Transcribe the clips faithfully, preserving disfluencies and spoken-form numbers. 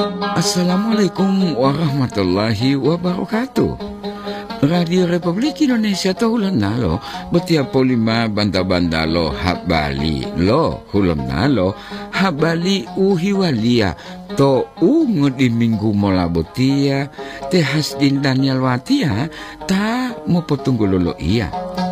Assalamualaikum warahmatullahi wabarakatuh. Radio Republik Indonesia to hulam nalo betiap lima banda-banda lo habali lo hulam nalo habali uhiwalia to ungu di minggu mola botia te Hasdin Daniel Watia ta mau potunggu lolo iya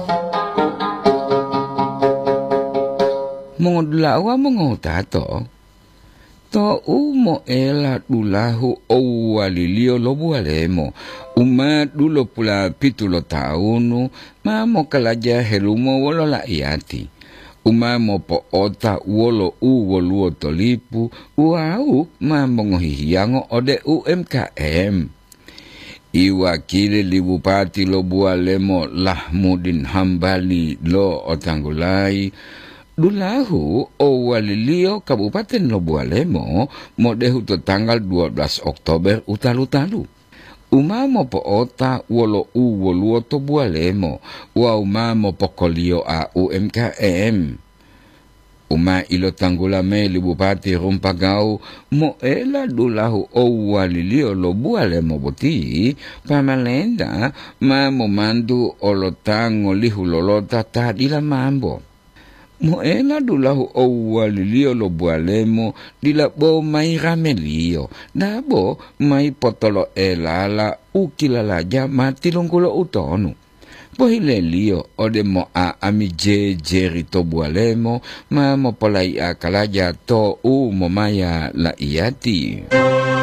mongodlawa mongotato to umo ela dulahu owalilio lo bualemo uma dulo pula pitulo taunu ma mo kalaja helumo wolo la iati uma mo po ota wolo u woluo tolipu uau ma mongohihiango ode U M K M iwakili li bupati lo bualemo Lahmudin Hambali lo Otanggulai dulahu owalilio Kabupaten Lobualemo modehu to tanggal dua belas Oktober utalu-talu. Uma mo po ota wolo u woluo to bualemo wa uma mo pokolio a U M K M. Uma ilo tanggulame li Bupati Rumpagau mo ela dulahu owalilio lo bualemo boti pamalenda ma mo mandu olotango lihu lolota tadila mambo. Mo ela dulahu owalilio lo bualemo dilabo mai ramelio dabo mai potolo elala ukilalaja mati longkulo utonu pohile lio ode mo a amije jeri to bualemo ma mo polai a kalaja to u mo maya la iati.